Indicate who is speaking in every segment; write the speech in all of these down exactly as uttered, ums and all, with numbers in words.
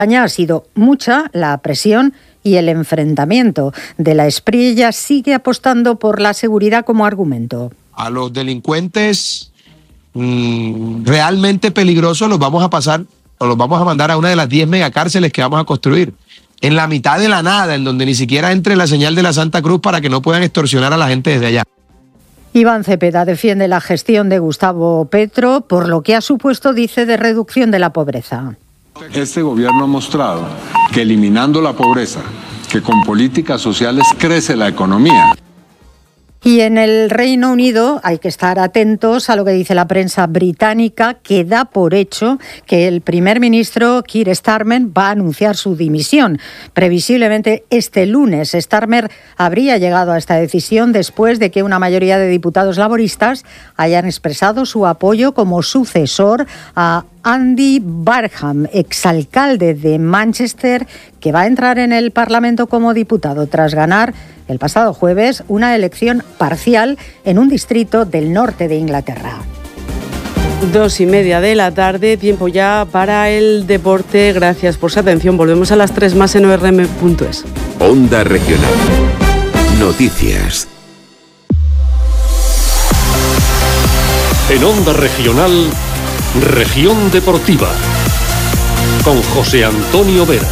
Speaker 1: Ha sido mucha la presión y el enfrentamiento. De la Espriella sigue apostando por la seguridad como argumento.
Speaker 2: A los delincuentes mmm, realmente peligrosos los vamos a pasar o los vamos a mandar a una de las diez megacárceles que vamos a construir. En la mitad de la nada, en donde ni siquiera entre la señal de la Santa Cruz para que no puedan extorsionar a la gente desde allá.
Speaker 1: Iván Cepeda defiende la gestión de Gustavo Petro por lo que ha supuesto, dice, de reducción de la pobreza.
Speaker 3: Este gobierno ha mostrado que eliminando la pobreza, que con políticas sociales crece la economía.
Speaker 1: Y en el Reino Unido hay que estar atentos a lo que dice la prensa británica, que da por hecho que el primer ministro Keir Starmer va a anunciar su dimisión. Previsiblemente este lunes. Starmer habría llegado a esta decisión después de que una mayoría de diputados laboristas hayan expresado su apoyo como sucesor a Andy Barham, exalcalde de Manchester, que va a entrar en el Parlamento como diputado tras ganar el pasado jueves una elección parcial en un distrito del norte de Inglaterra.
Speaker 4: Dos y media de la tarde, tiempo ya para el deporte. Gracias por su atención. Volvemos a las tres más en o r m punto es.
Speaker 5: Onda Regional. Noticias.
Speaker 6: En Onda Regional, Región Deportiva, con José Antonio Vera.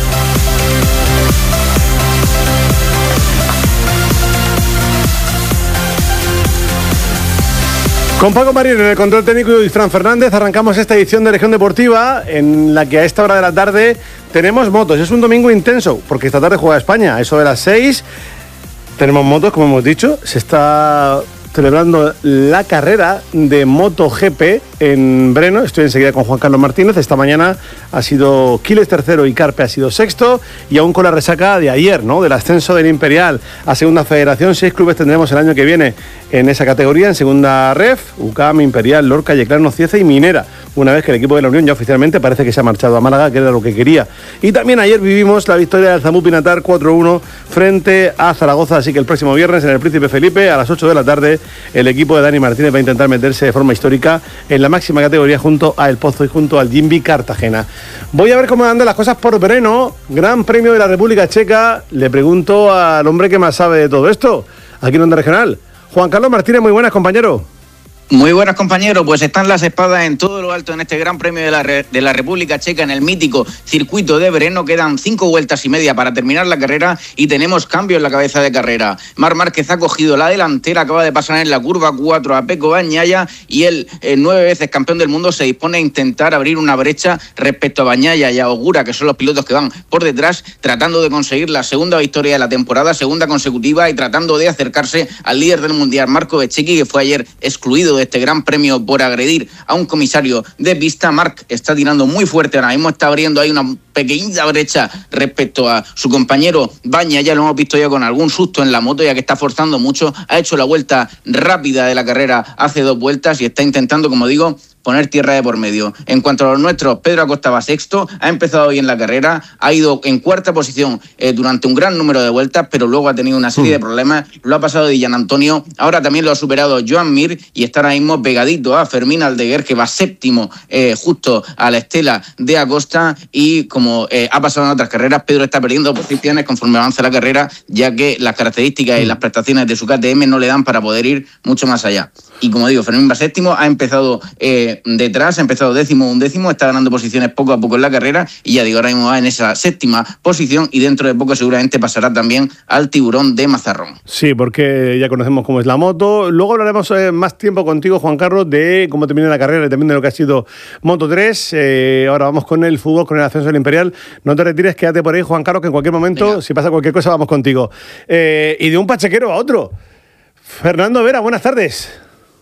Speaker 7: Con Paco Marín en el control técnico y Fran Fernández arrancamos esta edición de Región Deportiva en la que a esta hora de la tarde tenemos motos. Es un domingo intenso porque esta tarde juega España. A eso de las seis tenemos motos, como hemos dicho. Se está celebrando la carrera de MotoGP en Breno. Estoy enseguida con Juan Carlos Martínez. Esta mañana ha sido Quiles tercero y Carpe ha sido sexto, y aún con la resaca de ayer, ¿no? Del ascenso del Imperial a Segunda Federación. Seis clubes tendremos el año que viene en esa categoría, en Segunda Ref: U C A M, Imperial, Lorca, Yeclano, Cieza y Minera, una vez que el equipo de la Unión ya oficialmente parece que se ha marchado a Málaga, que era lo que quería. Y también ayer vivimos la victoria del Zambú Pinatar cuatro uno frente a Zaragoza, así que el próximo viernes en el Príncipe Felipe a las ocho de la tarde el equipo de Dani Martínez va a intentar meterse de forma histórica en la máxima categoría junto a El Pozo y junto al Jimby Cartagena. Voy a ver cómo andan las cosas por Breno, Gran Premio de la República Checa. Le pregunto al hombre que más sabe de todo esto, aquí en Onda Regional. Juan Carlos Martínez, muy buenas, compañero.
Speaker 8: Muy buenas, compañeros. Pues están las espadas en todo lo alto en este Gran Premio de la, Re- de la República Checa en el mítico circuito de Breno. Quedan cinco vueltas y media para terminar la carrera y tenemos cambio en la cabeza de carrera. Marc Márquez ha cogido la delantera, acaba de pasar en la curva cuatro a Pecco Bagnaia, y el eh, nueve veces campeón del mundo se dispone a intentar abrir una brecha respecto a Bagnaia y a Ogura, que son los pilotos que van por detrás, tratando de conseguir la segunda victoria de la temporada, segunda consecutiva, y tratando de acercarse al líder del mundial, Marco Bezzecchi, que fue ayer excluido de este Gran Premio por agredir a un comisario de pista. Marc está tirando muy fuerte, ahora mismo está abriendo ahí una pequeñita brecha respecto a su compañero Bagnaia. Ya lo hemos visto ya con algún susto en la moto, ya que está forzando mucho. Ha hecho la vuelta rápida de la carrera hace dos vueltas y está intentando, como digo, poner tierra de por medio. En cuanto a los nuestros, Pedro Acosta va sexto, ha empezado bien la carrera, ha ido en cuarta posición eh, durante un gran número de vueltas, pero luego ha tenido una serie de problemas, lo ha pasado Dillan Antonio, ahora también lo ha superado Joan Mir y está ahora mismo pegadito a Fermín Aldeguer, que va séptimo eh, justo a la estela de Acosta, y como eh, ha pasado en otras carreras, Pedro está perdiendo posiciones conforme avanza la carrera, ya que las características y las prestaciones de su K T M no le dan para poder ir mucho más allá. Y como digo, Fermín va séptimo, ha empezado eh, detrás, ha empezado décimo, undécimo, está ganando posiciones poco a poco en la carrera, y ya digo, ahora mismo va en esa séptima posición, y dentro de poco seguramente pasará también al Tiburón de Mazarrón.
Speaker 7: Sí, porque ya conocemos cómo es la moto. Luego hablaremos eh, más tiempo contigo, Juan Carlos, de cómo termina la carrera y también de lo que ha sido Moto tres. Eh, ahora vamos con el fútbol, con el ascenso del Imperial. No te retires, quédate por ahí, Juan Carlos, que en cualquier momento, venga, si pasa cualquier cosa, vamos contigo. Eh, y de un pachequero a otro. Fernando Vera, buenas tardes.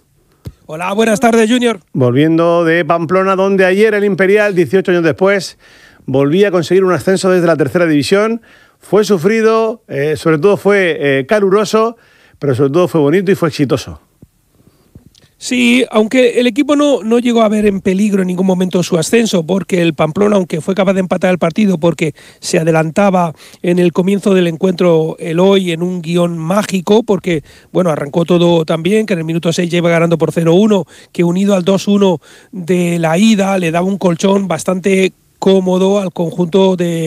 Speaker 9: Hola, buenas tardes, Junior.
Speaker 7: Volviendo de Pamplona, donde ayer el Imperial, dieciocho años después, volvía a conseguir un ascenso desde la tercera división. Fue sufrido, eh, sobre todo fue eh, caluroso, pero sobre todo fue bonito y fue exitoso.
Speaker 9: Sí, aunque el equipo no, no llegó a ver en peligro en ningún momento su ascenso, porque el Pamplona, aunque fue capaz de empatar el partido porque se adelantaba en el comienzo del encuentro Eloy en un guión mágico, porque bueno, arrancó todo tan bien, que en el minuto seis ya iba ganando por cero uno, que unido al dos uno de la ida le daba un colchón bastante cómodo al conjunto de